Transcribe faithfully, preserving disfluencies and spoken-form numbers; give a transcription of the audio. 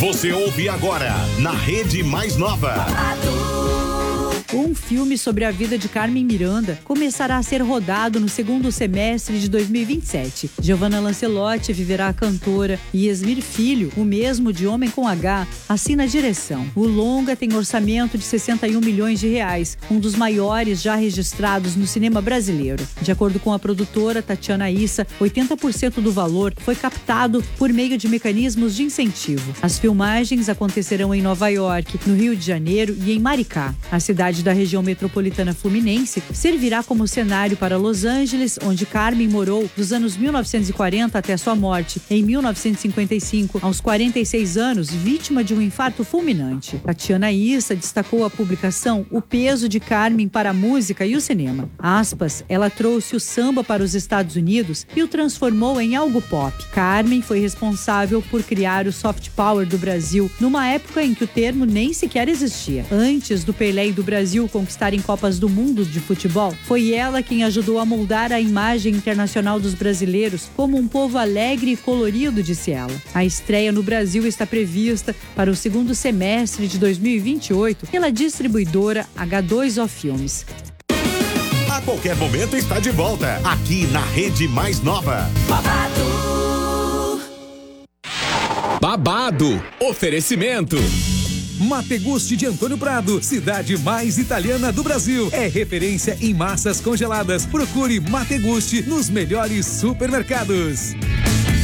Você ouve agora na Rede Mais Nova. Um filme sobre a vida de Carmen Miranda começará a ser rodado no segundo semestre de dois mil e vinte e sete. Giovanna Lancelotti viverá a cantora e Esmir Filho, o mesmo de Homem com H, assina a direção. O longa tem orçamento de sessenta e um milhões de reais, um dos maiores já registrados no cinema brasileiro. De acordo com a produtora Tatiana Issa, oitenta por cento do valor foi captado por meio de mecanismos de incentivo. As filmagens acontecerão em Nova York, no Rio de Janeiro e em Maricá. A cidade da região metropolitana fluminense servirá como cenário para Los Angeles, onde Carmen morou dos anos mil novecentos e quarenta até sua morte em mil novecentos e cinquenta e cinco, aos quarenta e seis anos, vítima de um infarto fulminante. Tatiana Issa destacou a publicação O Peso de Carmen para a Música e o Cinema. Aspas, ela trouxe o samba para os Estados Unidos e o transformou em algo pop. Carmen foi responsável por criar o soft power do Brasil numa época em que o termo nem sequer existia. Antes do Pelé e do Brasil conquistarem Copas do Mundo de futebol, foi ela quem ajudou a moldar a imagem internacional dos brasileiros como um povo alegre e colorido, disse ela. A estreia no Brasil está prevista para o segundo semestre de dois mil e vinte e oito pela distribuidora agá dois ó Filmes. A qualquer momento está de volta, aqui na Rede Mais Nova. Babado. Babado. Oferecimento. Mategusti de Antônio Prado, cidade mais italiana do Brasil. É referência em massas congeladas. Procure Mategusti nos melhores supermercados.